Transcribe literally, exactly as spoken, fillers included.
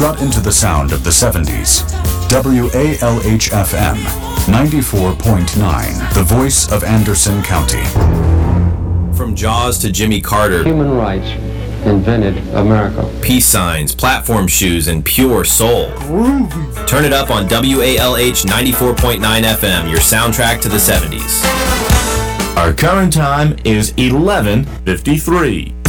strut into the sound of the seventies. W A L H F M, ninety-four point nine, the voice of Anderson County. From Jaws to Jimmy Carter, human rights invented America. Peace signs, platform shoes, and pure soul. Groovy. Turn it up on W A L H ninety-four point nine F M, your soundtrack to the seventies. Our current time is eleven fifty-three.